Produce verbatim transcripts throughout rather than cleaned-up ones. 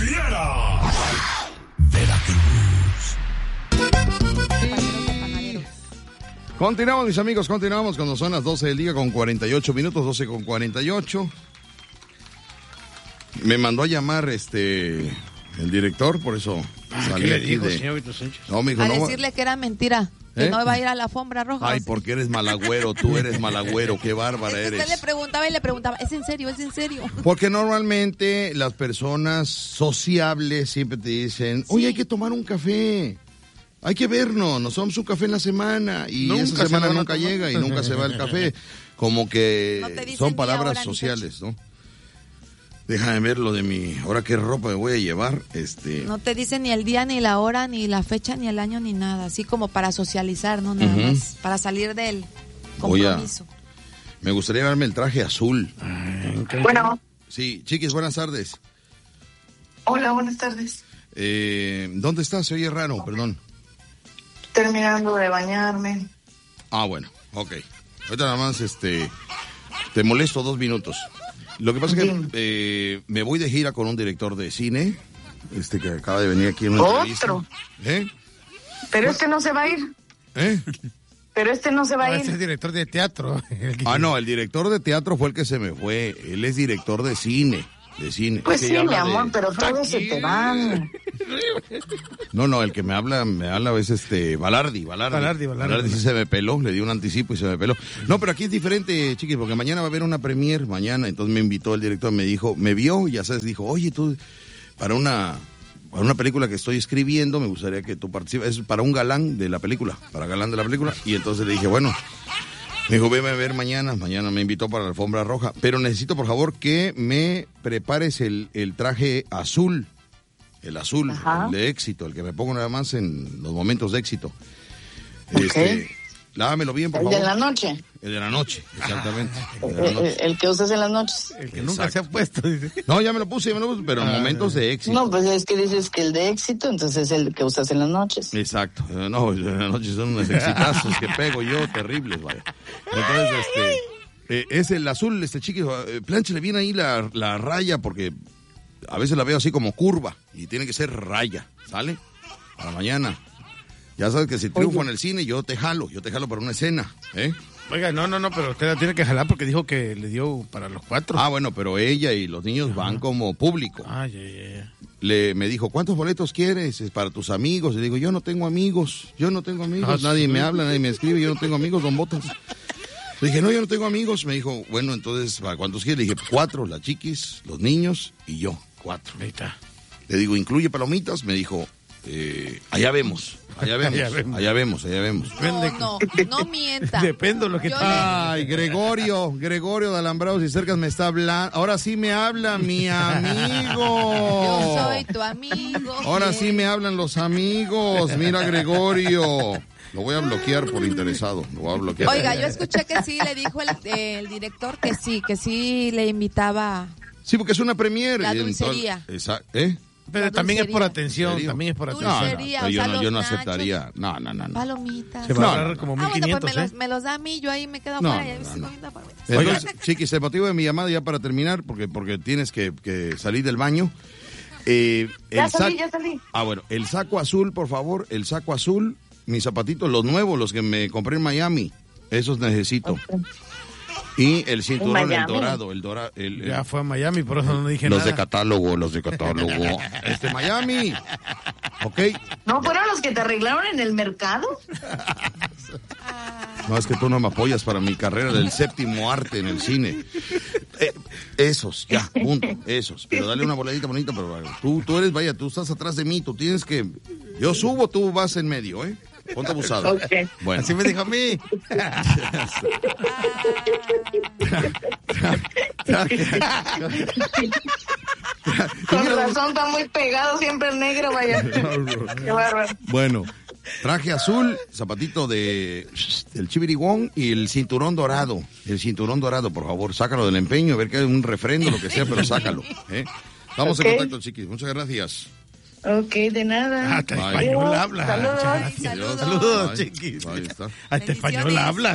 Fiera. Veracruz. Continuamos, mis amigos, continuamos cuando son las doce del día con cuarenta y ocho minutos, doce con cuarenta y ocho. Me mandó a llamar este el director, por eso salí ¿Qué le aquí dijo, de... señor Víctor Sánchez? No, mijo, A no, decirle que era mentira, que ¿Eh? no iba a ir a la alfombra roja. Ay, porque eres malagüero, tú eres malagüero, qué bárbara Es que eres. usted le preguntaba y le preguntaba, ¿es en serio, es en serio? Porque normalmente las personas sociables siempre te dicen, oye, hay que tomar un café, hay que vernos, nos tomamos un café en la semana, y Nunca esa se semana van a nunca tomar. llega y nunca se va el café. Como que No te dicen son ni palabras hora ni sociales, ¿no? Déjame ver lo de mi, ahora qué ropa me voy a llevar, este... No te dicen ni el día, ni la hora, ni la fecha, ni el año, ni nada. Así como para socializar, ¿no? Nada Ujú. más. Para salir del Voy a- compromiso. Me gustaría darme el traje azul. Bueno, Sí, chiquis, buenas tardes. hola, buenas tardes. Eh, ¿Dónde estás? Se oye raro, perdón. Terminando de bañarme. Ah, bueno, ok. Ahorita nada más, este, te molesto dos minutos. Lo que pasa es que Dime. eh, me voy de gira con un director de cine, este que acaba de venir aquí en una entrevista. ¿Otro? ¿Eh? Pero este no se va a ir. ¿Eh? Pero este no se va Ah, a este es ir. director de teatro. Ah, no, el director de teatro fue el que se me fue. Él es director de cine, de cine. Pues Es que sí, ella mi habla de- amor, pero todos se te van. No, no, el que me habla, me habla es este, Balardi, Balardi. Balardi, Balardi. sí se me peló, le di un anticipo y se me peló. No, pero aquí es diferente, chiquis, porque mañana va a haber una premier, mañana, entonces me invitó el director, me dijo, me vio, y ya sabes, dijo, oye, tú, para una, para una película que estoy escribiendo, me gustaría que tú participes, es para un galán de la película, para galán de la película, y entonces le dije, bueno, me dijo, veme a ver mañana, mañana me invitó para la alfombra roja, pero necesito, por favor, que me prepares el, el traje azul. El azul, Ajá. el de éxito, el que me pongo nada más en los momentos de éxito. Ok. Este, lámelo bien, por El favor. de la noche. El de la noche, exactamente. El de la El, noche. el que usas en las noches. El que nunca se ha puesto, dice. No, ya me lo puse, ya me lo puse, pero en Ah, momentos de éxito. No, pues es que dices que el de éxito, entonces es el que usas en las noches. Exacto. Eh, No, en la noche son unos exitazos que pego yo, terribles, vaya. Entonces, este, eh, es el azul, este chiquito, eh, plánchale bien ahí la, la raya, porque a veces la veo así como curva, y tiene que ser raya, ¿sale? Para mañana. Ya sabes que si triunfo en el cine, yo te jalo, yo te jalo para una escena, ¿eh? Oiga, no, no, no, pero usted la tiene que jalar porque dijo que le dio para los cuatro. Ah, bueno, pero ella y los niños van como público. Ah, ya, ya, ya. Le, me dijo, ¿cuántos boletos quieres? Es para tus amigos. Le digo, yo no tengo amigos, yo no tengo amigos, Ah, nadie sí. me habla, nadie me escribe, yo no tengo amigos, don Botas. Le dije, no, yo no tengo amigos. Me dijo, bueno, entonces, ¿para cuántos quieres? Le dije, cuatro, las chiquis, los niños y yo, cuatro. Ahí está. Le digo, ¿incluye palomitas? Me dijo, eh, allá vemos, allá vemos, Allá vemos. allá vemos, allá vemos. No, no, no mienta. Depende de lo que Yo te- le- Ay, Gregorio, Gregorio de Alambrados y Cercas me está hablando. Ahora sí me habla mi amigo. Yo soy tu amigo. Ahora sí me hablan los amigos. Mira, Gregorio. Lo voy a bloquear por interesado. Lo voy a bloquear. Oiga, yo escuché que sí, le dijo el, el director que sí, que sí le invitaba. Sí, porque es una premier. La y entonces- dulcería. Esa- ¿Eh? Pero La también es por dulcería. atención, ¿Serio? también es por No, atención. no, Dulcería, pero o yo sea, no, los yo no nachos. aceptaría. No, no, no. no. Palomitas. Se va No, a ahorrar no, como Ah, bueno, pues mil quinientos, me los, ¿eh? me los da a mí, yo ahí me quedo No, afuera. no, ya no. comiendo palomitas. Entonces, chiquis, el motivo de mi llamada ya para terminar, porque, porque tienes que, que salir del baño. Eh, Ya el salí, sac- ya salí. Ah, bueno, el saco azul, por favor, el saco azul, mis zapatitos, los nuevos, los que me compré en Miami, esos necesito. Y el cinturón, el Miami? dorado, el dorado, el, el- Ya fue a Miami, por eso no dije los nada. de catálogo, los de catálogo. Este, Miami, ¿ok? ¿No fueron los que te arreglaron en el mercado? No, es que tú no me apoyas para mi carrera del séptimo arte en el cine. Eh, esos, ya, punto, esos. Pero dale una boladita bonita, pero tú, tú eres, vaya, tú estás atrás de mí, tú tienes que... Yo subo, tú vas en medio, ¿eh? Ponte abusado. Ok. Bueno. Así me dijo a mí. Con razón está muy pegado siempre el negro, vaya. Qué bárbaro. Bueno, traje azul, zapatito de del chibirigón y el cinturón dorado. El cinturón dorado, por favor, sácalo del empeño, a ver que hay un refrendo, lo que sea, pero sácalo. ¿eh? Vamos Ok. en contacto, chiquis. Muchas gracias. Ok, de nada. Hasta Bye. español Adiós. hablas. Saludos. Muchas gracias. Saludos. Saludos, Ahí- chiquis. ahí está. Hasta español Bendiciones. hablas.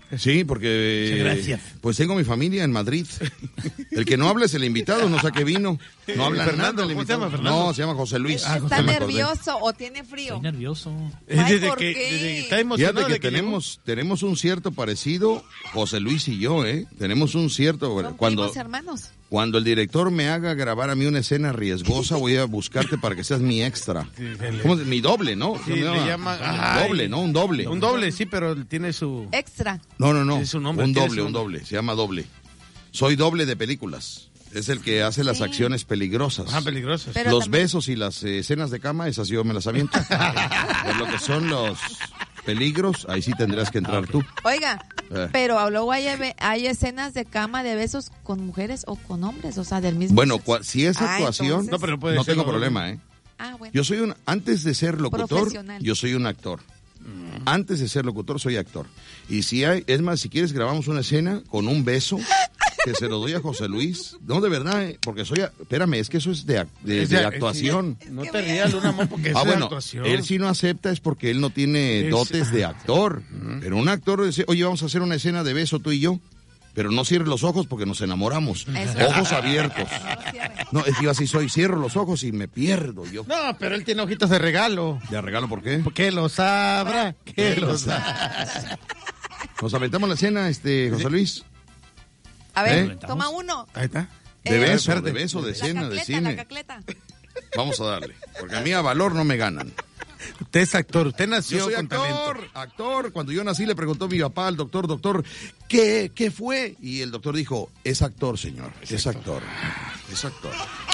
Sí, porque Sí, gracias. pues tengo mi familia en Madrid. El que no habla es el invitado, no sé a qué vino. No habla Fernando, nada el ¿cómo se invitado. llama, Fernando? No, se llama José Luis. Ah, ¿Está Ya me acordé. nervioso o tiene frío? Estoy nervioso. Ay, desde, ¿por que, qué? desde que está emocionado. Fíjate que, de que tenemos, tenemos un cierto parecido, José Luis y yo, ¿eh? Tenemos un cierto... Son Cuando, primos hermanos. cuando el director me haga grabar a mí una escena riesgosa, voy a buscarte para que seas mi extra. Sí, le- ¿Cómo es? Mi doble, ¿no? Sí, ¿Cómo se le llama? llaman- Doble, Ay. ¿no? Un doble. Un doble, sí, pero tiene su... Extra. No, no, no. Tiene su nombre, un tiene doble, su un nombre. doble. Se llama doble. Soy doble de películas. Es el que hace las Sí. acciones peligrosas. Ah, peligrosas. Pero los también- besos y las eh, escenas de cama, esas yo me las aviento. Por lo que son los peligros, ahí sí tendrías que entrar tú. Oiga, Eh. pero luego hay, hay escenas de cama de besos con mujeres o con hombres, o sea, del mismo Bueno, sexo. cua- si es Ah, actuación, entonces- No, pero puede no ser tengo lo- problema, ¿eh? Ah, bueno. Yo soy un, antes de ser locutor, Profesional. yo soy un actor. Antes de ser locutor, soy actor. Y si hay, es más, si quieres, grabamos una escena con un beso que se lo doy a José Luis. No, de verdad, ¿eh? Porque soy, a- espérame, es que eso es de, ac- de- Es de de- actuación. No te rías, Luna, amor, porque es Ah, de bueno, actuación. él sí no acepta es porque él no tiene Es- dotes de actor. Pero un actor dice, oye, vamos a hacer una escena de beso tú y yo. Pero no cierres los ojos porque nos enamoramos. Eso. Ojos abiertos. No cierre. No, es que yo así soy, cierro los ojos y me pierdo yo. No, pero él tiene ojitos de regalo. ¿Ya regalo por qué? Que lo sabrá, que lo sabrá. Nos aventamos la escena, este, José Luis. A ver, ¿Eh? toma uno. Ahí está. De Eh, beso, espérate. de beso, de La escena, de cacleta, cine. la cacleta. Vamos a darle. Porque a mí a valor no me ganan. Usted es actor, usted nació Yo soy con actor, talento. actor. Cuando yo nací le preguntó mi papá al doctor, doctor, ¿qué, qué fue? Y el doctor dijo, es actor, señor, es actor, es actor.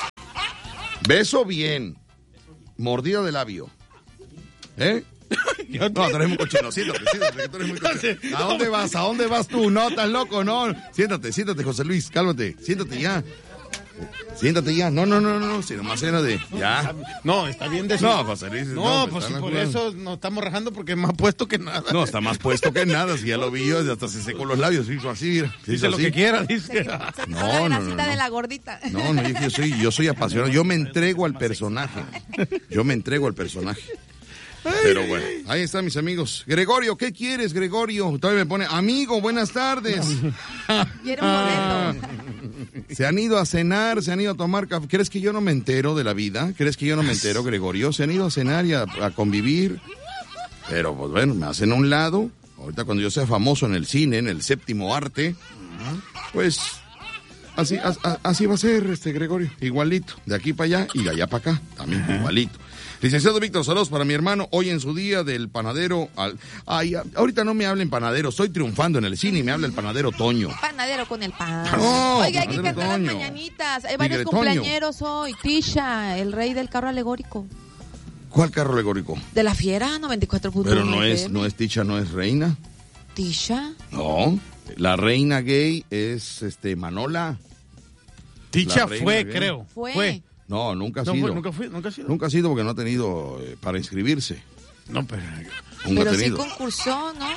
Beso bien, mordida de labio. ¿Eh? No, tú eres muy cochino, siéntate, siéntate, que tú eres muy cochino. ¿A dónde vas? ¿A dónde vas tú? No, estás loco, no. Siéntate, siéntate, José Luis, cálmate, siéntate ya. Siéntate ya. No, no, no, no, si nomás era de, ya. No, está bien decir. No, José Luis. No, me pues están si por jugando. eso nos estamos rajando porque es más puesto que nada. No, está más puesto que nada, si ya lo vi yo, hasta se secó los labios, hizo así, mira, se hizo Dice lo así. que quiera, dice. Se No, quitó la no, grasita no, no. de la gordita. No, no, yo, yo soy, yo soy apasionado, yo me entrego al personaje, yo me entrego al personaje. Pero bueno, ahí están mis amigos. Gregorio, ¿qué quieres, Gregorio? Todavía me pone, amigo, buenas tardes. Quiere un boleto. Se han ido a cenar, se han ido a tomar café. ¿Crees que yo no me entero de la vida? ¿Crees que yo no me entero, Gregorio? Se han ido a cenar y a, a convivir. Pero pues bueno, me hacen a un lado. Ahorita cuando yo sea famoso en el cine, en el séptimo arte, pues así, a- a- así va a ser, este Gregorio. Igualito, de aquí para allá y de allá para acá, también igualito. Licenciado Víctor, saludos para mi hermano. Hoy en su día del panadero. Al... Ay, a- ahorita no me hablen panadero. Estoy triunfando en el cine y me habla el panadero Toño. Panadero con el pan. No, Oiga, hay que panadero cantar las Toño. mañanitas. Hay varios Tigre Toño. cumpleañeros hoy. Tisha, el rey del carro alegórico. ¿Cuál carro alegórico? De la Fiera, noventa y cuatro punto uno. Pero no es, no es Ticha, no es reina. Tisha. No, la reina gay es este Manola. Ticha La reina fue, gay. creo. Fue. No, nunca ha No, sido. fue, nunca fue, nunca ha sido. Nunca ha sido porque no ha tenido eh, para inscribirse. No, pero. Nunca Pero ha sí tenido. concursó, ¿no?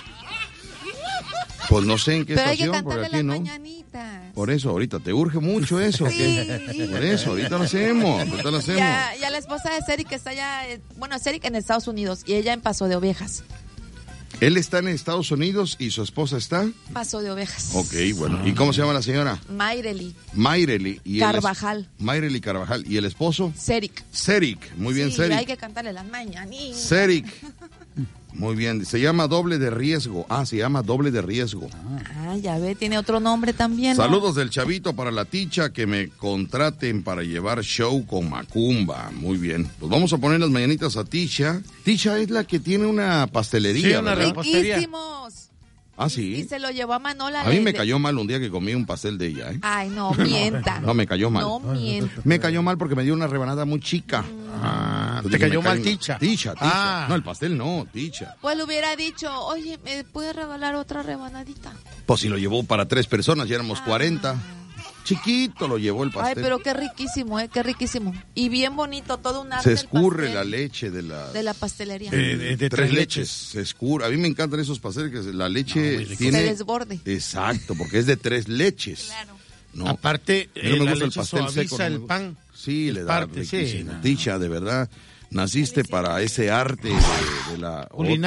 Pues no sé en qué Pero hay que estación, porque cantarle aquí las no. mañanitas. Por eso, ahorita, ¿te urge mucho eso? o qué? Sí. Por eso, ahorita lo hacemos, ahorita lo hacemos. Ya, ya la esposa de Ceric que está allá, eh, bueno, Ceric en Estados Unidos y ella en Paso de Ovejas. Él está en Estados Unidos y su esposa está. Paso de Ovejas. Ok, bueno. ¿Y cómo se llama la señora? Mayreli. Mayreli. Y el es- Carvajal. Mayreli Carvajal. ¿Y el esposo? Ceric. Ceric. Muy bien, Sí, Ceric. hay que cantarle las mañanitas. Ceric. Muy bien. Se llama doble de riesgo. Ah, se llama doble de riesgo. Ah, ya ve, tiene otro nombre también. ¿no? Saludos del chavito para la Ticha, que me contraten para llevar show con Macumba. Muy bien. Pues vamos a poner las mañanitas a Ticha. Ticha es la que tiene una pastelería, Sí, una ¿verdad? repostería. Riquísimos. Ah, Y sí. se lo llevó a Manola. A mí le- me le- cayó mal un día que comí un pastel de ella, ¿eh? Ay, no, mienta. No, me cayó mal. No mienta. Me cayó mal porque me dio una rebanada muy chica. Ah, Entonces te dije, cayó me mal cae- Ticha. Ticha, Ticha. Ah. No, el pastel no, Ticha. Pues le hubiera dicho, oye, ¿me puedes regalar otra rebanadita? Pues si lo llevó para tres personas, ya éramos cuarenta. Chiquito lo llevó el Ay, pastel. pero qué riquísimo, ¿eh? Qué riquísimo. Y bien bonito, todo un arte. Se el escurre pastel la leche de la... De la pastelería. De, de- de tres leches. Se escurre. A mí me encantan esos pasteles que la leche muy rico. tiene... Se desborde. Exacto, porque es de tres leches. Claro. No. Aparte, A mí eh, no me la gusta el leche pastel suaviza seco. no me el gusta. pan. Sí, Es le da parte, sí, riquísimo. no. Ticha, de verdad, naciste para ese arte de, de la... Culinario.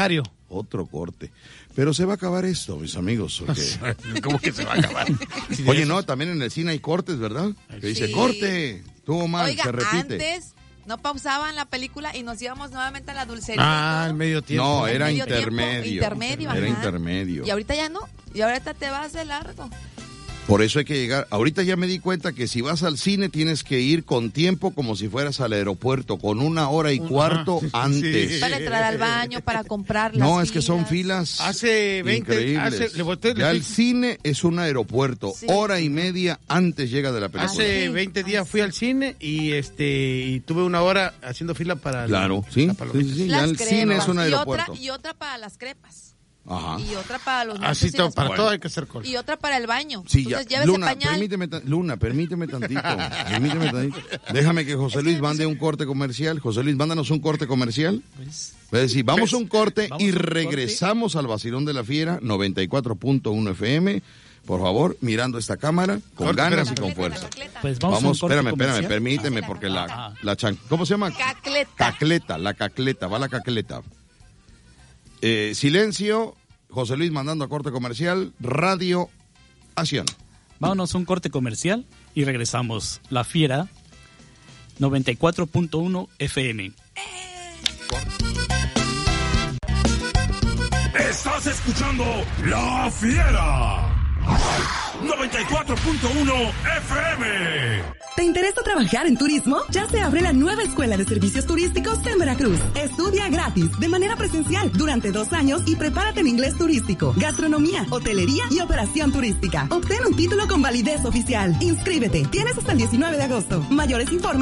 otro corte. Pero se va a acabar esto, mis amigos. Porque... ¿Cómo que se va a acabar? Oye, no, también en el cine hay cortes, ¿verdad? Que dice, sí. corte, estuvo mal, Oiga, se repite. antes no pausaban la película y nos íbamos nuevamente a la dulcería. Ah, el medio tiempo. No, El era medio intermedio. tiempo, intermedio, Era ajá. intermedio. Y ahorita ya no. Y ahorita te vas de largo. Por eso hay que llegar. Ahorita ya me di cuenta que si vas al cine tienes que ir con tiempo como si fueras al aeropuerto, con una hora y cuarto Ajá, antes. sí. Para entrar al baño, para comprar las No, es que son filas. filas Hace veinte, increíbles. hace- le volteé- le ya el estoy- cine es un aeropuerto, Sí. hora y media antes llega de la película. Hace Sí. veinte días fui al cine y este y tuve una hora haciendo fila para la- Claro, sí, la sí, palomita. sí, sí, ya Las el crepas. cine es un y aeropuerto. otra, y otra para las crepas. Ajá. Y otra para los Así nachos y todo, las para papas. todo hay que hacer cola. Y otra para el baño. Sí, ya. Entonces, llévese Luna, pañal. permíteme, tan- Luna, permíteme tantito. permíteme tantito. Déjame que José Luis mande un corte comercial. José Luis, mándanos un corte comercial. Pues, Es decir, vamos a un corte Vamos y a un corte. regresamos al Vacilón de la Fiera, noventa y cuatro punto uno F M. Por favor, mirando esta cámara, con Corte, ganas y espérame. con fuerza. Cacleta. pues vamos, Vamos, a un corte espérame, espérame, comercial. permíteme, Ah, porque sí, la, la- la chan... ¿Cómo se llama? Cacleta. Cacleta, la cacleta, va la cacleta. Eh, silencio, José Luis mandando a corte comercial, radio, acción. Vámonos a un corte comercial y regresamos. La Fiera, noventa y cuatro punto uno F M. Estás escuchando La Fiera. noventa y cuatro punto uno F M. ¿Te interesa trabajar en turismo? Ya se abre la nueva Escuela de Servicios Turísticos en Veracruz. Estudia gratis, de manera presencial, durante dos años y prepárate en inglés turístico, gastronomía, hotelería y operación turística. Obtén un título con validez oficial. Inscríbete. Tienes hasta el diecinueve de agosto. Mayores informes